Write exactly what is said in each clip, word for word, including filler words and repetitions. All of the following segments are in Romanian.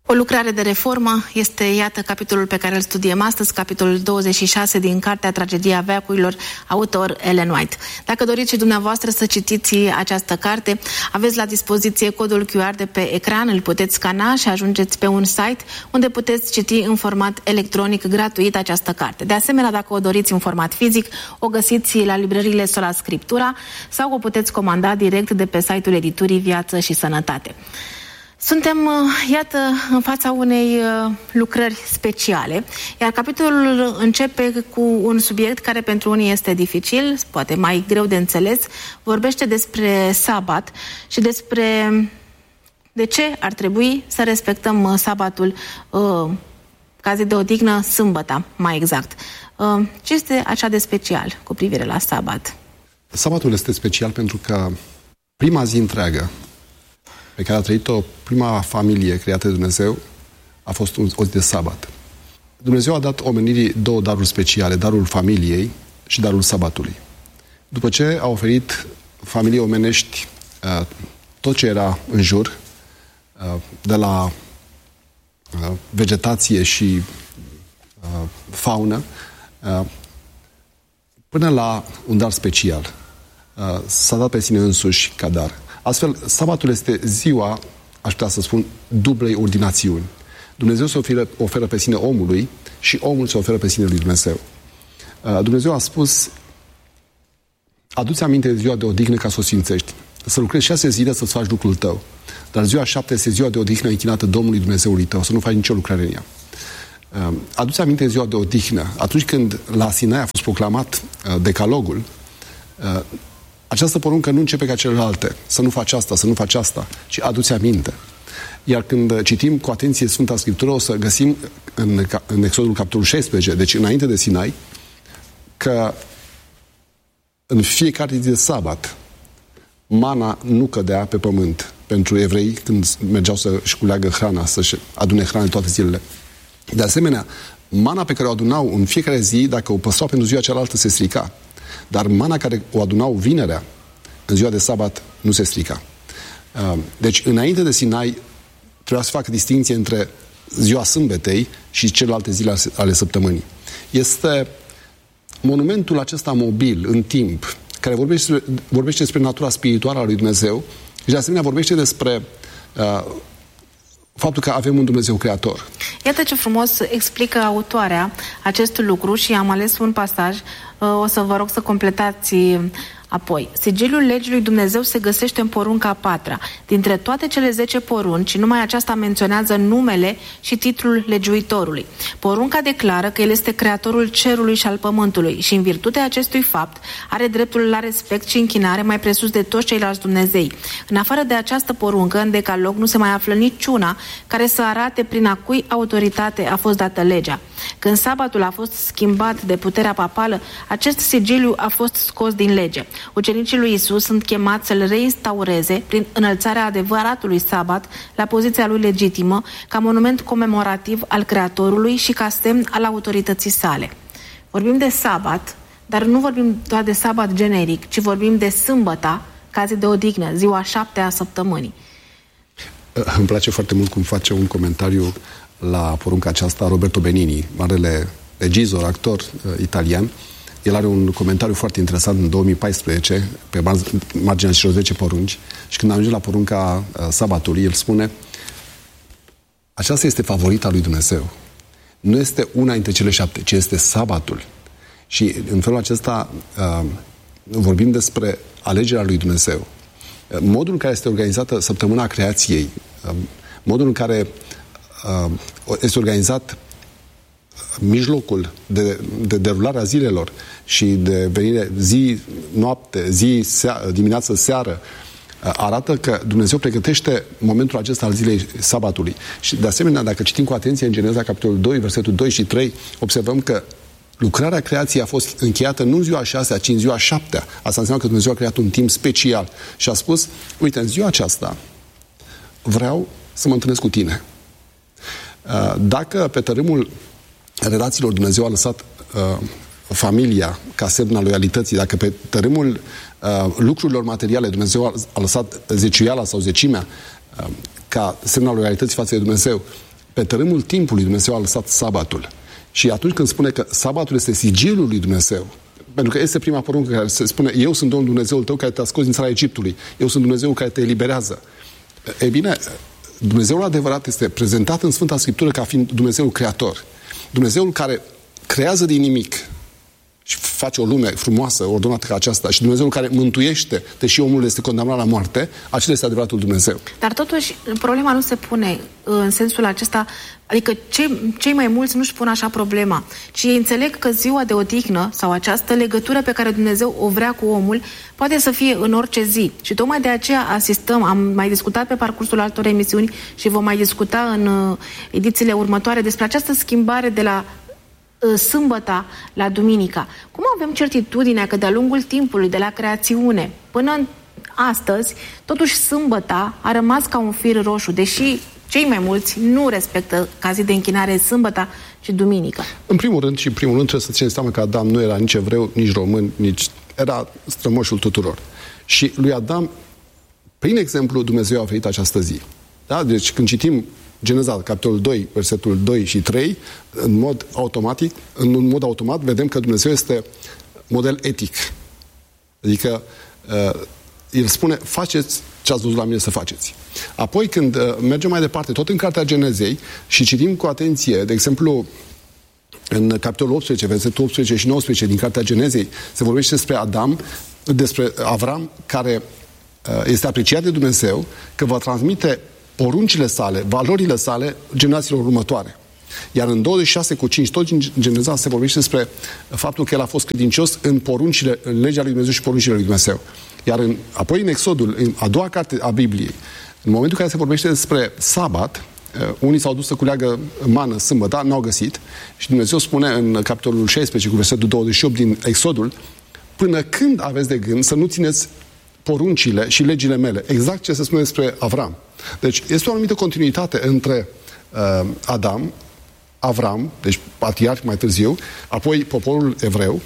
O lucrare de reformă este, iată, capitolul pe care îl studiem astăzi, capitolul douăzeci și șase din cartea Tragedia veacurilor, autor Ellen White. Dacă doriți și dumneavoastră să citiți această carte, aveți la dispoziție codul Q R de pe ecran, îl puteți scana și ajungeți pe un site unde puteți citi în format electronic gratuit această carte. De asemenea, dacă o doriți în format fizic, o găsiți la librăriile Sola Scriptura sau o puteți comanda direct de pe site-ul editurii Viață și Sănătate. Suntem, iată, în fața unei lucrări speciale, iar capitolul începe cu un subiect care pentru unii este dificil, poate mai greu de înțeles, vorbește despre sabat și despre de ce ar trebui să respectăm sabatul ca zi de odihnă, sâmbăta, mai exact. Ce este așa de special cu privire la sabat? Sabatul este special pentru că prima zi întreagă pe care a trăit-o prima familie creată de Dumnezeu a fost o zi de sabat. Dumnezeu a dat omenirii două daruri speciale, darul familiei și darul sabatului. După ce a oferit familiei omenești uh, tot ce era în jur, uh, de la uh, vegetație și uh, faună, uh, până la un dar special. Uh, s-a dat pe sine însuși ca dar. Astfel, sabatul este ziua, aș putea să spun, dublei ordinațiuni. Dumnezeu se oferă, oferă pe sine omului și omul se oferă pe sine lui Dumnezeu. Dumnezeu a spus: adu-ți aminte de ziua de odihnă ca să o sfințești. Să lucrezi șase zile să-ți faci lucrul tău. Dar ziua șapte este ziua de odihnă închinată Domnului Dumnezeului tău, să nu faci nicio lucrare în ea. Adu-ți aminte de ziua de odihnă. Atunci când la Sinai a fost proclamat decalogul, această poruncă nu începe ca celelalte, să nu faci asta, să nu faci asta, ci adu-ți aminte. Iar când citim cu atenție Sfânta Scriptură, o să găsim în, în Exodul capitolul șaisprezece, deci înainte de Sinai, că în fiecare zi de sabat mana nu cădea pe pământ pentru evrei când mergeau să-și culeagă hrana, să-și adune hrana toate zilele. De asemenea, mana pe care o adunau în fiecare zi, dacă o păstrau pentru ziua cealaltă, se strica. Dar mana care o adunau vinerea, în ziua de sabat, nu se strica. Deci, înainte de Sinai, trebuia să facă distinție între ziua sâmbetei și celelalte zile ale săptămânii. Este monumentul acesta mobil, în timp, care vorbește, vorbește despre natura spirituală a lui Dumnezeu și, de asemenea, vorbește despre uh, faptul că avem un Dumnezeu creator. Iată ce frumos explică autoarea acest lucru și am ales un pasaj, o să vă rog să completați apoi. Sigiliul legii lui Dumnezeu se găsește în porunca a patra. Dintre toate cele zece porunci, numai aceasta menționează numele și titlul legiuitorului. Porunca declară că el este creatorul cerului și al pământului și în virtutea acestui fapt are dreptul la respect și închinare mai presus de toți ceilalți Dumnezei. În afară de această poruncă, în decalog nu se mai află niciuna care să arate prin a cui autoritate a fost dată legea. Când sabatul a fost schimbat de puterea papală, acest sigiliu a fost scos din lege. Ucenicii lui Isus sunt chemați să-l reinstaureze prin înălțarea adevăratului sabat la poziția lui legitimă, ca monument comemorativ al Creatorului și ca semn al autorității sale. Vorbim de sabat, dar nu vorbim doar de sabat generic, ci vorbim de sâmbăta, ca zi de odihnă, ziua șaptea a săptămânii. Îmi place foarte mult cum face un comentariu la porunca aceasta Roberto Benigni, marele regizor, actor uh, italian. El are un comentariu foarte interesant în două mii paisprezece, pe marginea celor zece porunci, și când ajunge la porunca uh, sabatului, el spune: aceasta este favorita lui Dumnezeu. Nu este una dintre cele șapte, ci este sabatul. Și în felul acesta uh, vorbim despre alegerea lui Dumnezeu. Uh, modul în care este organizată săptămâna creației, uh, modul în care uh, este organizat mijlocul de, de derularea zilelor și de venire zi, noapte, zi, sea, dimineață, seară, arată că Dumnezeu pregătește momentul acesta al zilei sabatului. Și de asemenea, dacă citim cu atenție în Geneza, capitolul doi, versetul doi și trei, observăm că lucrarea creației a fost încheiată nu în ziua șasea, ci în ziua șaptea. Asta înseamnă că Dumnezeu a creat un timp special și a spus: uite, în ziua aceasta vreau să mă întâlnesc cu tine. Dacă pe tărâmul relațiilor Dumnezeu a lăsat uh, familia ca semn al loialității, dacă pe tărâmul uh, lucrurilor materiale Dumnezeu a, a lăsat zeciuiala sau zecimea uh, ca semn al loialității față de Dumnezeu, pe tărâmul timpului Dumnezeu a lăsat sabatul. Și atunci când spune că sabatul este sigilul lui Dumnezeu, pentru că este prima poruncă care se spune: eu sunt Domnul Dumnezeul tău care te-a scos din țara Egiptului, eu sunt Dumnezeul care te eliberează. E bine, Dumnezeul adevărat este prezentat în Sfânta Scriptură ca fiind Dumnezeul creator. Dumnezeul care creează din nimic și face o lume frumoasă, ordonată ca aceasta, și Dumnezeul care mântuiește, deși omul este condamnat la moarte, acela este adevăratul Dumnezeu. Dar totuși, problema nu se pune în sensul acesta, adică cei, cei mai mulți nu-și pun așa problema, ci ei înțeleg că ziua de odihnă sau această legătură pe care Dumnezeu o vrea cu omul poate să fie în orice zi. Și tocmai de aceea asistăm, am mai discutat pe parcursul altor emisiuni și vom mai discuta în uh, edițiile următoare despre această schimbare de la sâmbăta la duminica. Cum avem certitudinea că de-a lungul timpului, de la creațiune până în astăzi, totuși sâmbăta a rămas ca un fir roșu, deși cei mai mulți nu respectă ca zi de închinare sâmbăta, ci duminica? În primul rând și în primul rând trebuie să țineți seama că Adam nu era nici evreu, nici român, nici... era strămoșul tuturor. Și lui Adam, prin exemplu, Dumnezeu a oferit această zi. Da? Deci când citim Geneza, capitolul doi, versetul doi și trei, în mod automatic, în un mod automat, vedem că Dumnezeu este model etic. Adică uh, El spune: faceți ce ați văzut la mine să faceți. Apoi, când uh, mergem mai departe, tot în cartea Genezei, și citim cu atenție, de exemplu, în capitolul optsprezece, versetul optsprezece și nouăsprezece din cartea Genezei, se vorbește despre Adam, despre Avram, care uh, este apreciat de Dumnezeu, că va transmite poruncile sale, valorile sale generațiilor următoare. Iar în douăzeci și șase cu cinci, tot în Geneza, se vorbește despre faptul că el a fost credincios în poruncile, în legea lui Dumnezeu și poruncile lui Dumnezeu. Iar în, apoi în Exodul, în a doua carte a Bibliei, în momentul în care se vorbește despre sabat, uh, unii s-au dus să culeagă mană sâmbătă, n-au găsit, și Dumnezeu spune în capitolul șaisprezece cu versetul douăzeci și opt din Exodul: până când aveți de gând să nu țineți poruncile și legile mele? Exact ce se spune despre Avram. Deci este o anumită continuitate între uh, Adam, Avram, deci patriarh mai târziu, apoi poporul evreu.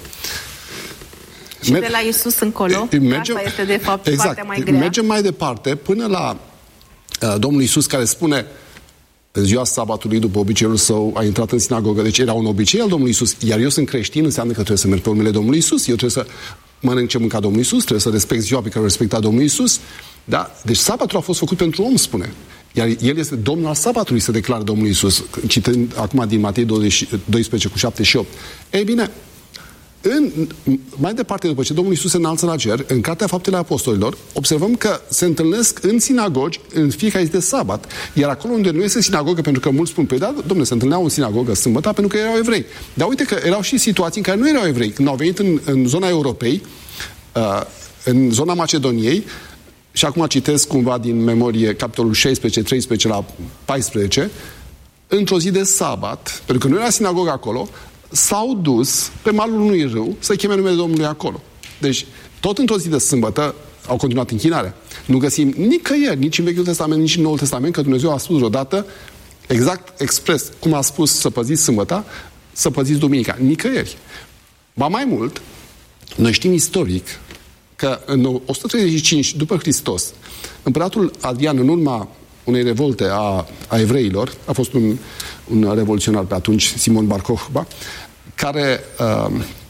Și de la Iisus încolo, mergem, asta este de fapt exact, partea mai grea. Mergem mai departe până la uh, Domnul Iisus, care spune: în ziua sabatului, după obiceiul său, a intrat în sinagogă. Deci era un obicei al Domnului Iisus. Iar eu sunt creștin, înseamnă că trebuie să merg pe urmele Domnului Iisus. Eu trebuie să mănânc ce mânca Domnul Iisus, trebuie să respect ziua pe care o respecta Domnul Iisus. Da? Deci sabatul a fost făcut pentru om, spune. Iar el este Domnul al sabatului, se declară Domnul Iisus, citând acum din Matei doisprezece cu șapte și opt. Ei bine, în, mai departe, după ce Domnul Iisus se înalță la cer, în Cartea Faptele Apostolilor, observăm că se întâlnesc în sinagogi în fiecare zi de sabat. Iar acolo unde nu este sinagogă, pentru că mulți spun: păi da, domnule, se întâlneau în sinagogă sâmbătă pentru că erau evrei. Dar uite că erau și situații în care nu erau evrei. Când au venit în, în zona Europei, uh, în zona Macedoniei, și acum citesc cumva din memorie capitolul șaisprezece, treisprezece la paisprezece, într-o zi de sabat, pentru că nu era sinagogă acolo, s-au dus pe malul unui râu să cheme numele Domnului acolo. Deci, tot într-o zi de sâmbătă au continuat închinarea. Nu găsim nicăieri, nici în Vechiul Testament, nici în Noul Testament, că Dumnezeu a spus vreodată, exact expres, cum a spus să păziți sâmbăta, să păziți duminica. Nicăieri. Ba mai mult, noi știm istoric că în o sută treizeci și cinci după Hristos, împăratul Adrian, în urma unei revolte a, a evreilor, a fost un, un revoluționar pe atunci, Simon Bar Kokhba, care uh,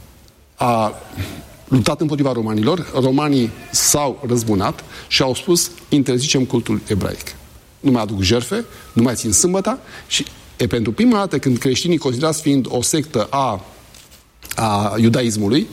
a luptat împotriva romanilor. Romanii s-au răzbunat și au spus: interzicem cultul ebraic. Nu mai aduc jertfe, nu mai țin sâmbăta. Și e pentru prima dată când creștinii, considerați fiind o sectă a, a iudaismului,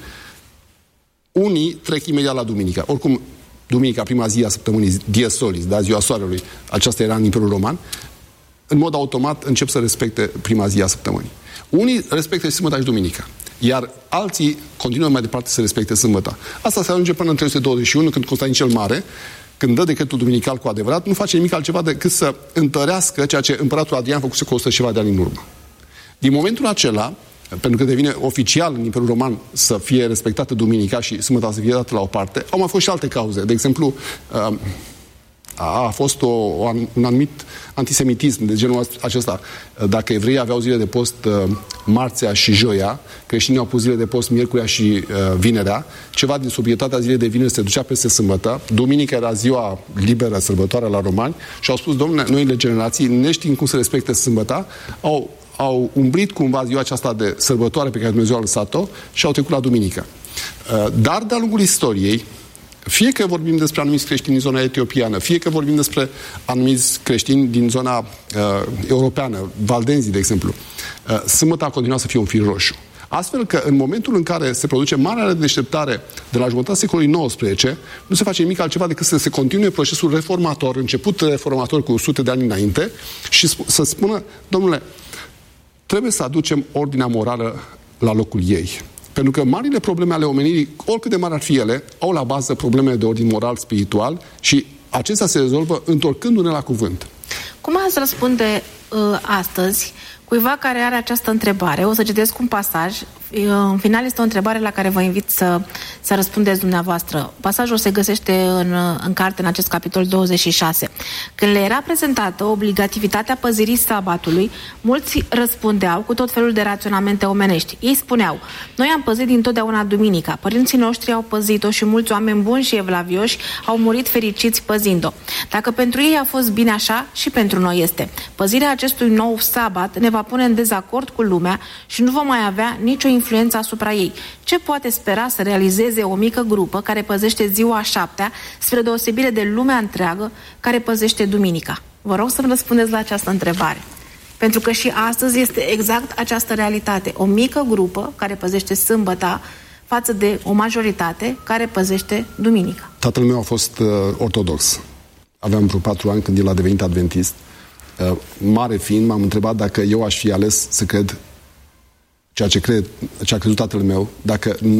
unii trec imediat la duminică. Oricum, duminica, prima zi a săptămânii, dies solis, da, ziua soarelui, aceasta era în Imperiul Roman, în mod automat încep să respecte prima zi a săptămânii. Unii respectă și sâmbăta și duminica, iar alții continuă mai departe să respecte sâmbăta. Asta se ajunge până în trei sute douăzeci și unu, când Constantin cel Mare, când dă decretul duminical cu adevărat, nu face nimic altceva decât să întărească ceea ce împăratul Adrian făcuse cu o sută și ceva de ani în urmă. Din momentul acela, pentru că devine oficial în Imperiul Roman să fie respectată duminica și sâmbăta să fie dată la o parte, au mai fost și alte cauze. De exemplu, a fost o, un anumit antisemitism de genul acesta. Dacă evreii aveau zile de post uh, marțea și joia, creștinii au pus zile de post miercurea și uh, vinerea, ceva din sobrietatea zilei de vineri se ducea peste sâmbătă, duminica era ziua liberă, sărbătoare la romani și au spus, domnule, noile generații, neștiind cum să respecte sâmbăta, au, au umbrit cumva ziua aceasta de sărbătoare pe care Dumnezeu a lăsat-o și au trecut la duminică. Uh, dar de-a lungul istoriei, fie că vorbim despre anumiți creștini din zona etiopiană, fie că vorbim despre anumiți creștini din zona uh, europeană, valdenzii, de exemplu, uh, sâmbăta a continuat să fie un fir roșu. Astfel că în momentul în care se produce marea deșteptare de la jumătatea secolului nouăsprezece, nu se face nimic altceva decât să se continue procesul reformator, început reformator cu sute de ani înainte, și să spună, domnule, trebuie să aducem ordinea morală la locul ei. Pentru că marile probleme ale omenirii, oricât de mari ar fi ele, au la bază probleme de ordin moral, spiritual și acestea se rezolvă întorcându-ne la cuvânt. Cum ați răspunde uh, astăzi cuiva care are această întrebare? O să citesc un pasaj. În final este o întrebare la care vă invit să, să răspundeți dumneavoastră. Pasajul se găsește în, în carte, în acest capitol douăzeci și șase. Când le era prezentată obligativitatea păzirii sabatului, mulți răspundeau cu tot felul de raționamente omenești. Ei spuneau, noi am păzit dintotdeauna duminica, părinții noștri au păzit-o și mulți oameni buni și evlavioși au murit fericiți păzind-o. Dacă pentru ei a fost bine așa, și pentru noi este. Păzirea acestui nou sabat ne va pune în dezacord cu lumea și nu vom mai avea nicio influență asupra ei. Ce poate spera să realizeze o mică grupă care păzește ziua a șaptea, spre deosebire de lumea întreagă care păzește duminica? Vă rog să-mi răspundeți la această întrebare. Pentru că și astăzi este exact această realitate. O mică grupă care păzește sâmbăta față de o majoritate care păzește duminica. Tatăl meu a fost uh, ortodox. Aveam vreo patru ani când el a devenit adventist. Uh, mare fiind, m-am întrebat dacă eu aș fi ales să cred ceea ce, cred, ce a crezut tatăl meu, dacă